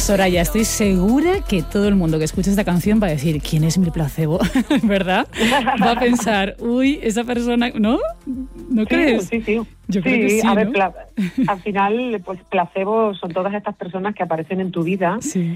Soraya, estoy segura que todo el mundo que escuche esta canción va a decir ¿quién es Mil Placebo? ¿Verdad? Va a pensar, uy, esa persona, ¿no? ¿No crees? Sí, sí. Yo creo que sí, a ver, ¿no? al final, pues placebo son todas estas personas que aparecen en tu vida, Sí.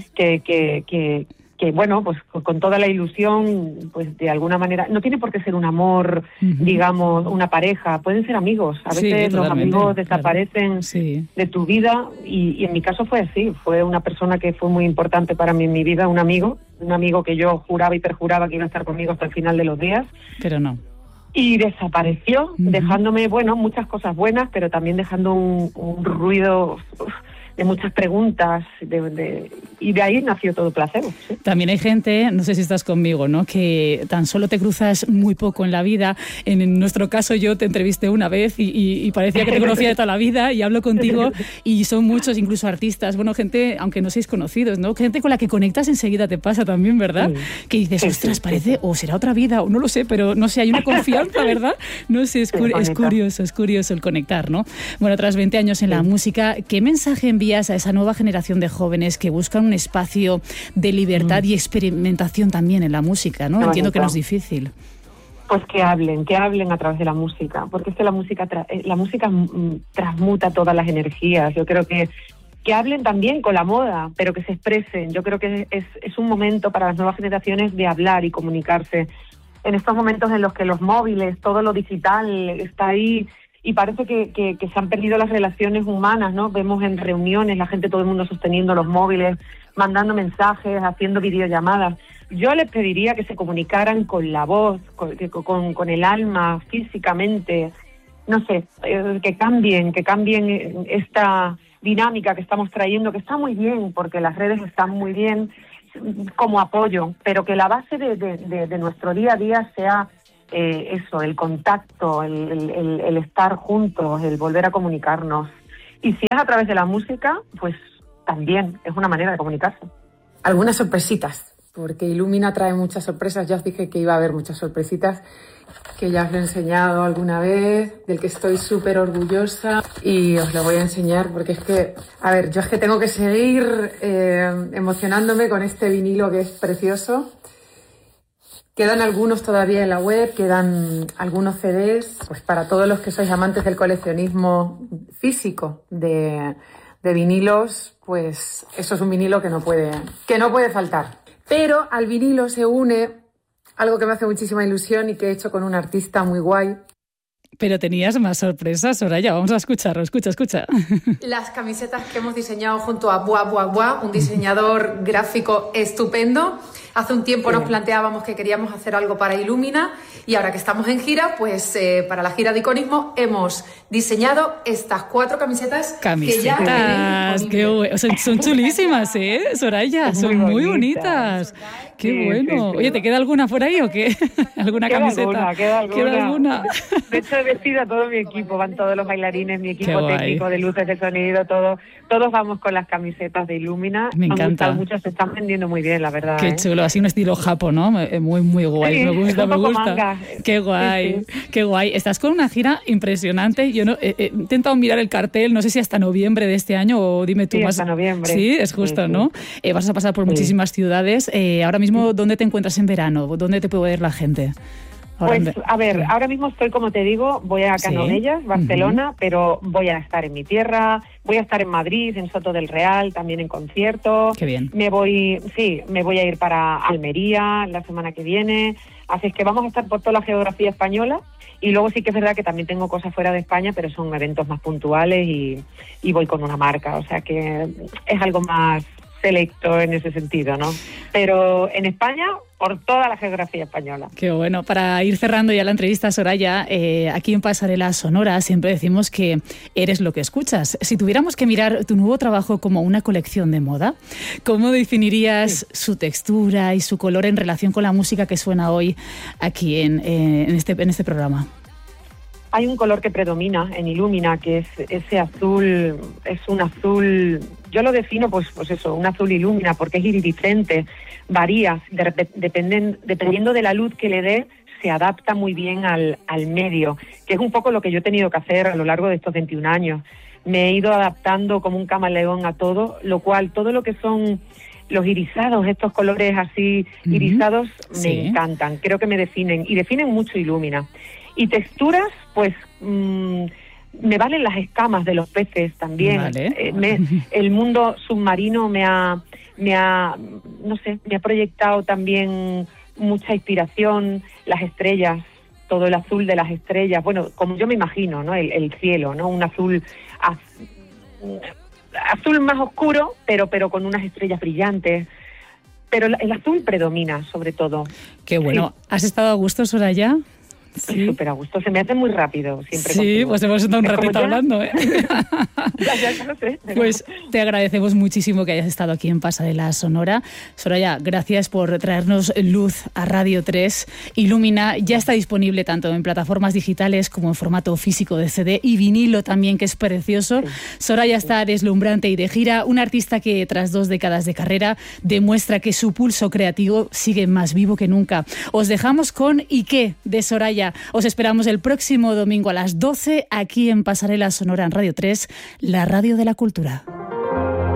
que bueno, pues con toda la ilusión, pues de alguna manera, no tiene por qué ser un amor, digamos, una pareja, pueden ser amigos. A veces Sí, los amigos desaparecen claro. Sí. de tu vida y en mi caso fue así, fue una persona que fue muy importante para mí en mi vida, un amigo que yo juraba y perjuraba que iba a estar conmigo hasta el final de los días. Pero no. Y desapareció, dejándome, bueno, muchas cosas buenas, pero también dejando un ruido de muchas preguntas, y de ahí nació todo Placebo. ¿Sí? También hay gente, no sé si estás conmigo, ¿no?, que tan solo te cruzas muy poco en la vida. En nuestro caso yo te entrevisté una vez y parecía que te conocía de toda la vida y hablo contigo y son muchos, incluso artistas, bueno, gente, aunque no seáis conocidos, ¿no?, gente con la que conectas enseguida te pasa también, ¿verdad? Sí. Que dices, ostras, parece, o será otra vida, o no lo sé, pero no sé, hay una confianza, ¿verdad? No sé, es curioso el conectar, ¿no? Bueno, tras 20 años en la música, ¿qué mensaje envías a esa nueva generación de jóvenes que buscan un espacio de libertad y experimentación también en la música, ¿no? Entiendo que no es difícil. Pues que hablen a través de la música, porque es que la música transmuta todas las energías. Yo creo que hablen también con la moda, pero que se expresen. Yo creo que es un momento para las nuevas generaciones de hablar y comunicarse. En estos momentos en los que los móviles, todo lo digital está ahí, y parece que se han perdido las relaciones humanas, ¿no? Vemos en reuniones la gente, todo el mundo sosteniendo los móviles, mandando mensajes, haciendo videollamadas. Yo les pediría que se comunicaran con la voz, con el alma, físicamente, no sé, que cambien esta dinámica que estamos trayendo, que está muy bien, porque las redes están muy bien como apoyo, pero que la base de nuestro día a día sea eso, el contacto, el estar juntos, el volver a comunicarnos. Y si es a través de la música, pues también es una manera de comunicarse. Algunas sorpresitas, porque Illumina trae muchas sorpresas. Ya os dije que iba a haber muchas sorpresitas, que ya os lo he enseñado alguna vez, del que estoy súper orgullosa, y os lo voy a enseñar porque es que, a ver, yo es que tengo que seguir emocionándome con este vinilo que es precioso. Quedan algunos todavía en la web, quedan algunos CDs, pues para todos los que sois amantes del coleccionismo físico de vinilos, pues eso es un vinilo que no puede faltar. Pero al vinilo se une algo que me hace muchísima ilusión y que he hecho con un artista muy guay. Pero tenías más sorpresas, Soraya, vamos a escucharlo, escucha. Las camisetas que hemos diseñado junto a Buah Buah Buah, un diseñador gráfico estupendo. Hace un tiempo nos planteábamos que queríamos hacer algo para Illumina y ahora que estamos en gira, pues para la gira de Iconismo hemos diseñado estas 4 camisetas que ya son chulísimas, Soraya, son muy bonitas. Qué bueno. Sí. Oye, ¿te queda alguna por ahí o qué? ¿Alguna camiseta? Queda alguna. De hecho, he vestido a todo mi equipo, van todos los bailarines, mi equipo técnico de luces, de sonido, todos vamos con las camisetas de Illumina. Me encanta. Muchas se están vendiendo muy bien, la verdad. Qué chulo, así un estilo japo, ¿no? Muy, muy guay, sí, me gusta. Manga. Qué guay, qué guay. Estás con una gira impresionante. Yo he intentado mirar el cartel, no sé si hasta noviembre de este año o dime tú sí, más. Hasta noviembre. Sí, es justo, ¿no? Vas a pasar por muchísimas ciudades. Ahora mismo, ¿dónde te encuentras en verano? ¿Dónde te puede ver la gente? Pues, a ver, ahora mismo estoy, como te digo, voy a Canovelles, Barcelona, pero voy a estar en mi tierra, voy a estar en Madrid, en Soto del Real, también en concierto. Qué bien. Me voy a ir para Almería la semana que viene, así es que vamos a estar por toda la geografía española, y luego sí que es verdad que también tengo cosas fuera de España, pero son eventos más puntuales y voy con una marca, o sea que es algo más selecto en ese sentido, ¿no? Pero en España, por toda la geografía española. Qué bueno. Para ir cerrando ya la entrevista, Soraya, aquí en Pasarela Sonora siempre decimos que eres lo que escuchas. Si tuviéramos que mirar tu nuevo trabajo como una colección de moda, ¿cómo definirías su textura y su color en relación con la música que suena hoy aquí en este programa? Hay un color que predomina en Illumina, que es ese azul, es un azul, yo lo defino pues eso, un azul Illumina, porque es iridiscente, varía, dependiendo de la luz que le dé, se adapta muy bien al medio, que es un poco lo que yo he tenido que hacer a lo largo de estos 21 años. me he ido adaptando como un camaleón a todo, lo cual todo lo que son los irisados, estos colores así irisados, me encantan, creo que me definen, y definen mucho Illumina. Y texturas, pues me valen las escamas de los peces también. Vale. El mundo submarino me ha proyectado también mucha inspiración, las estrellas, todo el azul de las estrellas, bueno, como yo me imagino, ¿no? El cielo, ¿no? Un azul más oscuro, pero con unas estrellas brillantes. Pero el azul predomina, sobre todo. Qué bueno. Sí. ¿Has estado a gusto, Soraya? Sí, súper a gusto. Se me hace muy rápido siempre. Sí, contigo. Pues hemos estado un ratito hablando, ¿eh? ya lo sé. Pero... Pues te agradecemos muchísimo que hayas estado aquí en Pasarela Sonora. Soraya, gracias por traernos luz a Radio 3. Illumina ya está disponible tanto en plataformas digitales como en formato físico de CD y vinilo también, que es precioso. Sí. Soraya está deslumbrante y de gira, una artista que tras 2 décadas de carrera demuestra que su pulso creativo sigue más vivo que nunca. Os dejamos con ¿Y qué? De Soraya. Os esperamos el próximo domingo a las 12 aquí en Pasarela Sonora en Radio 3, la radio de la cultura.